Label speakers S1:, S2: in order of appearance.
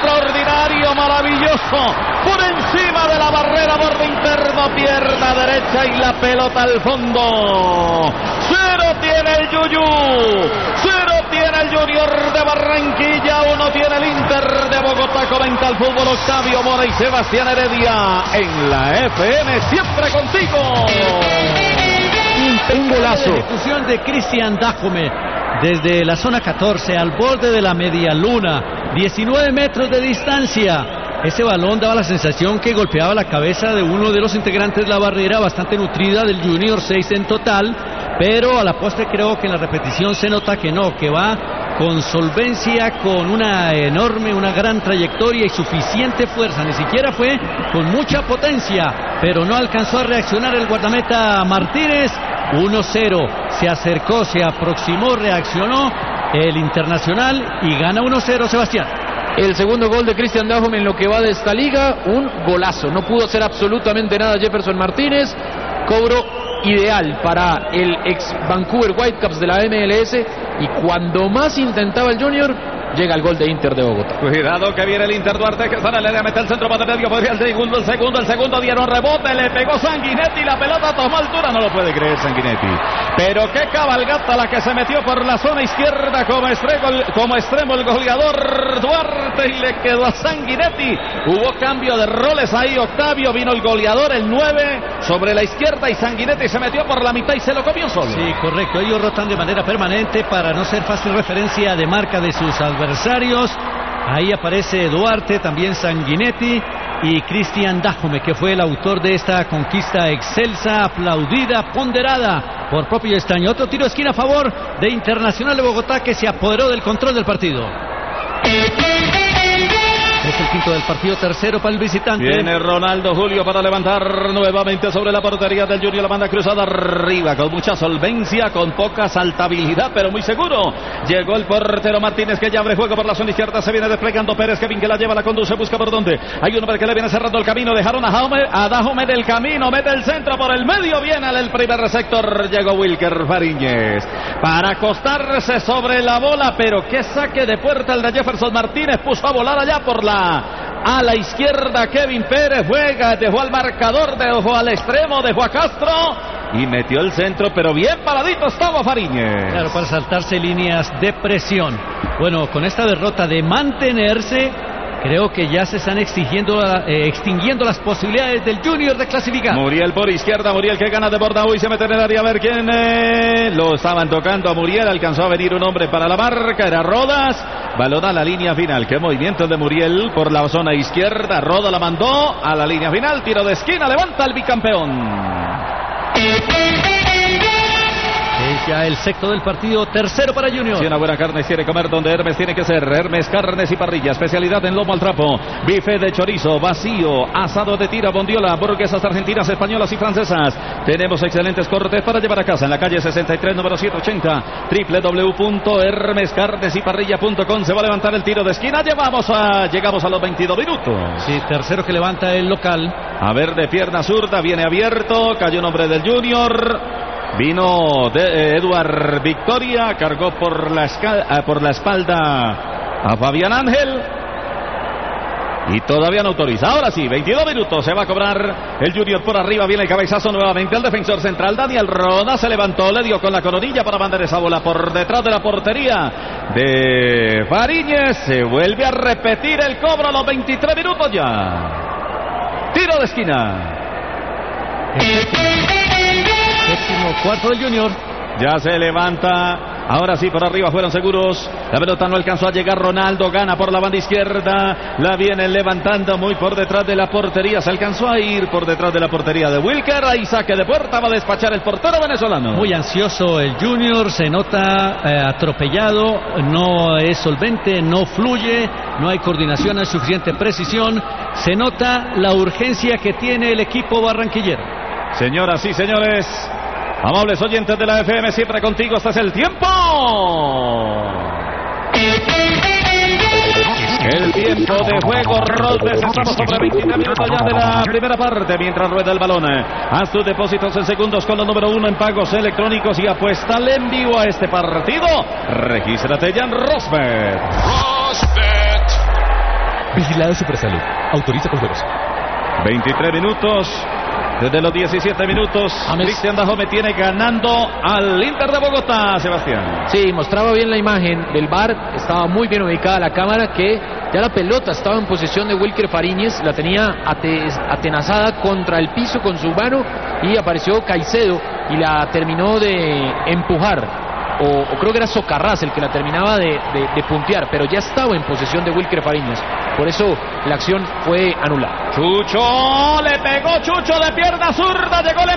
S1: extraordinario, maravilloso, por encima de la barrera, borde interno, pierna derecha y la pelota al fondo. Cero tiene el Yuyu, cero tiene el Junior de Barranquilla, uno tiene el Inter de Bogotá. Comenta el fútbol Octavio Mora y Sebastián Heredia en la FM, siempre contigo.
S2: Un golazo. La ejecución de Cristian Dájome desde la zona 14 al borde de la media luna, 19 metros de distancia. Ese balón daba la sensación que golpeaba la cabeza de uno de los integrantes de la barrera, bastante nutrida del Junior, 6 en total, pero a la postre creo que en la repetición se nota que no, que va con solvencia, con una gran trayectoria y suficiente fuerza. Ni siquiera fue con mucha potencia, pero no alcanzó a reaccionar el guardameta Martínez. 1-0, se acercó, se aproximó, reaccionó el Internacional y gana 1-0, Sebastián.
S3: El segundo gol de Cristian Dájome en lo que va de esta liga, un golazo. No pudo hacer absolutamente nada Jefferson Martínez. Cobro ideal para el ex Vancouver Whitecaps de la MLS. Y cuando más intentaba el Junior, llega el gol de Inter de Bogotá.
S1: Cuidado que viene el Inter Duarte, que está en el área, mete el centro para medio, podría el segundo dieron rebote, le pegó Sanguinetti, la pelota tomó altura, no lo puede creer Sanguinetti. Pero qué cabalgata la que se metió por la zona izquierda como extremo el goleador Duarte y le quedó a Sanguinetti. Hubo cambio de roles ahí, Octavio, vino el goleador, el 9 sobre la izquierda y Sanguinetti se metió por la mitad y se lo comió solo.
S2: Sí, correcto, ellos rotan de manera permanente para no ser fácil referencia de marca de sus adversarios. Ahí aparece Duarte, también Sanguinetti y Cristian Dájome, que fue el autor de esta conquista excelsa, aplaudida, ponderada por propio Estaño. Otro tiro de esquina a favor de Internacional de Bogotá, que se apoderó del control del partido. Es el quinto del partido, tercero para el visitante.
S1: Viene Ronaldo Julio para levantar nuevamente sobre la portería del Junior. La banda cruzada arriba con mucha solvencia, con poca saltabilidad, pero muy seguro. Llegó el portero Martínez, que ya abre juego por la zona izquierda. Se viene desplegando Pérez, Kevin, que la lleva, la conduce, busca por dónde. Hay un hombre que le viene cerrando el camino. Dejaron a Dájome del camino. Mete el centro por el medio. Viene al primer sector. Llegó Wilker Fariñez para acostarse sobre la bola, pero qué saque de puerta el de Jefferson Martínez. Puso a volar allá por a la izquierda Kevin Pérez, juega, dejó al marcador, dejó al extremo, dejó a Castro y metió el centro, pero bien paradito estaba Fariñez.
S2: Claro, para saltarse líneas de presión. Bueno, con esta derrota de mantenerse, creo que ya se están extinguiendo las posibilidades del Junior de clasificar.
S1: Muriel por izquierda, Muriel que gana de Bordaú y se mete en el área a ver quién lo estaban tocando a Muriel. Alcanzó a venir un hombre para la marca, era Rodas. Balón a la línea final. Qué movimiento de Muriel por la zona izquierda. Rodas la mandó a la línea final. Tiro de esquina, levanta el bicampeón.
S2: Es ya el sexto del partido, tercero para Junior.
S1: Si una buena carne quiere comer donde Hermes tiene que ser. Hermes Carnes y Parrilla, especialidad en lomo al trapo, bife de chorizo, vacío, asado de tira, bondiola, hamburguesas argentinas, españolas y francesas. Tenemos excelentes cortes para llevar a casa en la calle 63, número 780, www.hermescarnesyparrilla.com. Se va a levantar el tiro de esquina. Llegamos a los 22 minutos.
S2: Sí, tercero que levanta el local.
S1: A ver, de pierna zurda, viene abierto, cayó un hombre del Junior. Vino de Eduard Victoria, cargó por la espalda a Fabián Ángel y todavía no autoriza. Ahora sí, 22 minutos, se va a cobrar el Junior por arriba, viene el cabezazo nuevamente al defensor central, Daniel Roda, se levantó, le dio con la coronilla para mandar esa bola por detrás de la portería de Fariñez. Se vuelve a repetir el cobro a los 23 minutos ya. Tiro de esquina.
S2: Décimo cuarto del Junior.
S1: Ya se levanta. Ahora sí, por arriba fueron seguros. La pelota no alcanzó a llegar. Ronaldo gana por la banda izquierda. La vienen levantando muy por detrás de la portería. Se alcanzó a ir por detrás de la portería de Wilker. Ahí saque de puerta. Va a despachar el portero venezolano.
S2: Muy ansioso el Junior. Se nota atropellado. No es solvente. No fluye. No hay coordinación. No hay suficiente precisión. Se nota la urgencia que tiene el equipo barranquillero.
S1: Señoras y señores, amables oyentes de la FM, siempre contigo, este es el tiempo. El tiempo de juego, Rodríguez, estamos sobre 23 minutos ya de la primera parte, mientras rueda el balón. Haz tus depósitos en segundos con lo número 1 en pagos electrónicos y apuéstale en vivo a este partido. Regístrate ya en Rosbet.
S4: Vigilado Supersalud. Autoriza con juegos.
S1: 23 minutos. Desde los 17 minutos, Cristian Dajome tiene ganando al Inter de Bogotá, Sebastián.
S3: Sí, mostraba bien la imagen del VAR, estaba muy bien ubicada la cámara, que ya la pelota estaba en posesión de Wilker Fariñez, la tenía atenazada contra el piso con su mano y apareció Caicedo y la terminó de empujar. O creo que era Socarrás el que la terminaba de puntear, pero ya estaba en posesión de Wilker Fariñez. Por eso la acción fue anulada.
S1: Chucho, le pegó Chucho de pierna zurda, llegó